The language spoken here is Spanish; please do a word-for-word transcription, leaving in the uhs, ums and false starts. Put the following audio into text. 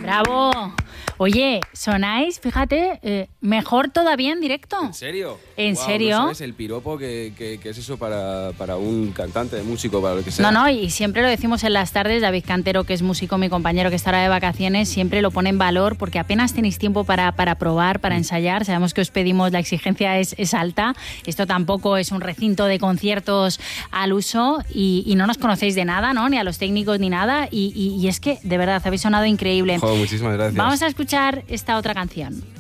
¡Bravo! Oye, sonáis, fíjate, eh, mejor todavía en directo. ¿En serio? ¿En wow, serio? ¿No sabes el piropo que, que, que es eso para, para un cantante, músico, para lo que sea? No, no, y siempre lo decimos en las tardes. David Cantero, que es músico, mi compañero que está ahora de vacaciones, siempre lo pone en valor porque apenas tenéis tiempo para, para probar, para ensayar. Sabemos que os pedimos, la exigencia es, es alta. Esto tampoco es un recinto de conciertos al uso y, y no nos conocéis de nada, ¿no? Ni a los técnicos ni nada. Y, y, y es que, de verdad, habéis sonado increíble. Jo, muchísimas gracias. Vamos a escuchar esta otra canción.